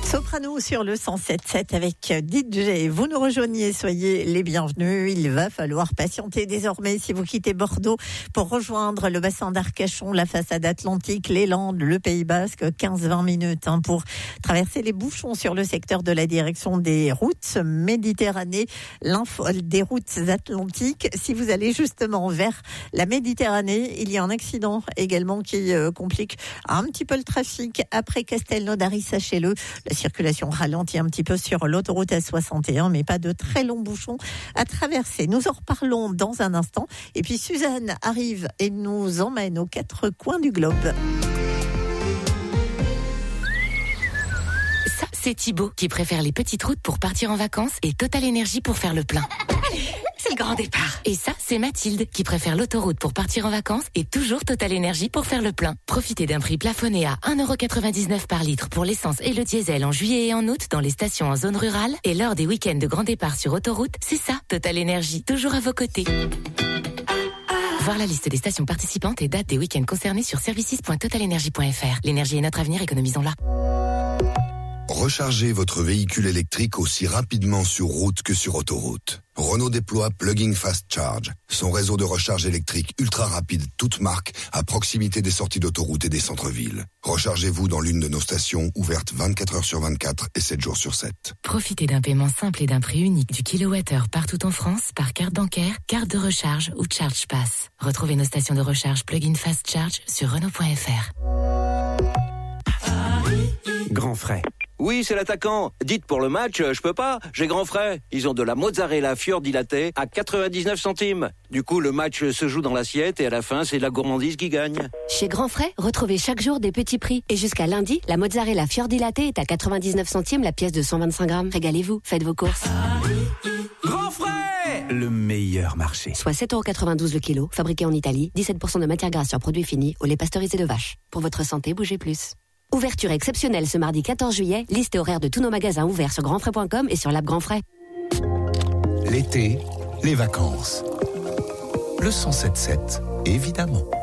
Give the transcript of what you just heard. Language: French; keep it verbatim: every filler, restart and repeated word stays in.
Soprano sur le cent sept sept avec D J. Vous nous rejoignez, soyez les bienvenus. Il va falloir patienter désormais si vous quittez Bordeaux pour rejoindre le bassin d'Arcachon, la façade atlantique, les Landes, le Pays Basque. quinze à vingt minutes hein, pour traverser les bouchons sur le secteur de la direction des routes Méditerranée, l'info des routes atlantiques. Si vous allez justement vers la Méditerranée, il y a un accident également qui euh, complique un petit peu le trafic après Castelnaudary, sachez-le. La circulation ralentit un petit peu sur l'autoroute A soixante et un, mais pas de très longs bouchons à traverser. Nous en reparlons dans un instant. Et puis Suzanne arrive et nous emmène aux quatre coins du globe. Ça, c'est Thibaut qui préfère les petites routes pour partir en vacances et Total Énergie pour faire le plein. C'est le grand départ. Et ça, c'est Mathilde qui préfère l'autoroute pour partir en vacances et toujours Total Énergie pour faire le plein. Profitez d'un prix plafonné à un euro quatre-vingt-dix-neuf par litre pour l'essence et le diesel en juillet et en août dans les stations en zone rurale. Et lors des week-ends de grand départ sur autoroute, c'est ça, Total Énergie, toujours à vos côtés. Voir la liste des stations participantes et dates des week-ends concernés sur services point total énergie point f r. L'énergie est notre avenir, économisons-la. Rechargez votre véhicule électrique aussi rapidement sur route que sur autoroute. Renault déploie Plug-in Fast Charge, son réseau de recharge électrique ultra rapide, toute marque, à proximité des sorties d'autoroute et des centres-villes. Rechargez-vous dans l'une de nos stations, ouvertes vingt-quatre heures sur vingt-quatre et sept jours sur sept. Profitez d'un paiement simple et d'un prix unique du kilowattheure partout en France par carte bancaire, carte de recharge ou Charge Pass. Retrouvez nos stations de recharge Plug-in Fast Charge sur Renault point f r. Grand frais. Oui, c'est l'attaquant. Dites pour le match, je peux pas, j'ai grand frais. Ils ont de la mozzarella fior di latte à quatre-vingt-dix-neuf centimes. Du coup, le match se joue dans l'assiette et à la fin, c'est la gourmandise qui gagne. Chez Grand Frais, retrouvez chaque jour des petits prix. Et jusqu'à lundi, la mozzarella fior di latte est à quatre-vingt-dix-neuf centimes la pièce de cent vingt-cinq grammes. Régalez-vous, faites vos courses. Grand frais, le meilleur marché. Soit sept euros quatre-vingt-douze le kilo, fabriqué en Italie, dix-sept pour cent de matière grasse sur produits finis, au lait pasteurisé de vache. Pour votre santé, bougez plus. Ouverture exceptionnelle ce mardi quatorze juillet. Liste et horaire de tous nos magasins ouverts sur grand frais point com et sur l'app Grand Frais. L'été, les vacances. Le cent sept sept, évidemment.